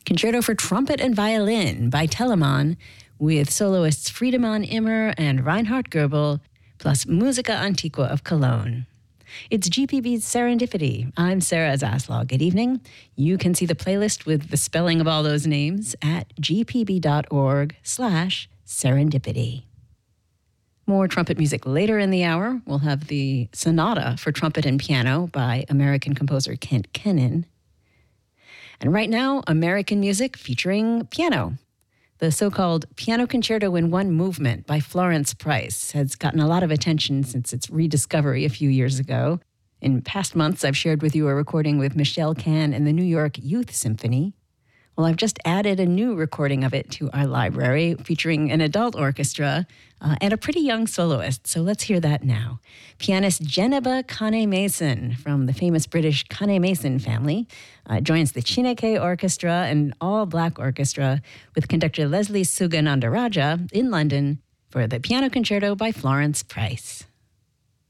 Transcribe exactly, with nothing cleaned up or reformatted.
Concerto for Trumpet and Violin by Telemann, with soloists Friedemann Immer and Reinhard Goebel, plus Musica Antiqua of Cologne. It's G P B's Serendipity. I'm Sarah Zaslaw. Good evening. You can see the playlist with the spelling of all those names at gpb.org slash serendipity. More trumpet music later in the hour. We'll have the Sonata for Trumpet and Piano by American composer Kent Kennan. And right now, American music featuring piano. The so-called Piano Concerto in One Movement by Florence Price has gotten a lot of attention since its rediscovery a few years ago. In past months, I've shared with you a recording with Michelle Kahn and the New York Youth Symphony. Well, I've just added a new recording of it to our library, featuring an adult orchestra uh, and a pretty young soloist. So let's hear that now. Pianist Geneba Kane-Mason from the famous British Kane-Mason family uh, joins the Chineke Orchestra, an all-black orchestra, with conductor Leslie Suganandaraja in London for the Piano Concerto by Florence Price.